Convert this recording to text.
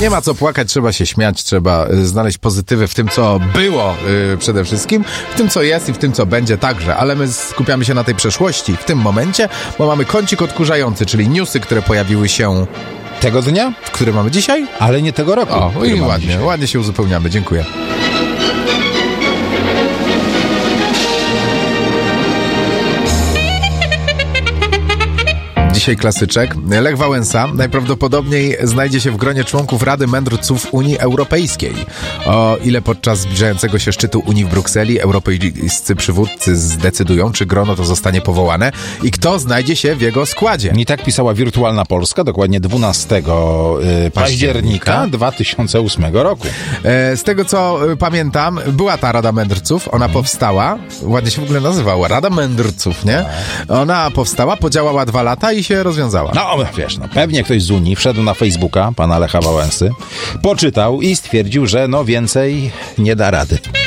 Nie ma co płakać, trzeba się śmiać, trzeba znaleźć pozytywy w tym, co było przede wszystkim, w tym, co jest i w tym, co będzie także, ale my skupiamy się na tej przeszłości w tym momencie, bo mamy kącik odkurzający, czyli newsy, które pojawiły się tego dnia, który mamy dzisiaj, ale nie tego roku. O, i ładnie się uzupełniamy, dziękuję. Dzisiaj klasyczek. Lech Wałęsa najprawdopodobniej znajdzie się w gronie członków Rady Mędrców Unii Europejskiej. O ile podczas zbliżającego się szczytu Unii w Brukseli europejscy przywódcy zdecydują, czy grono to zostanie powołane i kto znajdzie się w jego składzie. I tak pisała Wirtualna Polska, dokładnie 12 października 2008 roku. Z tego, co pamiętam, była ta Rada Mędrców, ona powstała, ładnie się w ogóle nazywała, Rada Mędrców, nie? Ona powstała, podziałała 2 lata i się rozwiązała. No wiesz, pewnie ktoś z Unii wszedł na Facebooka pana Lecha Wałęsy, poczytał i stwierdził, że więcej nie da rady.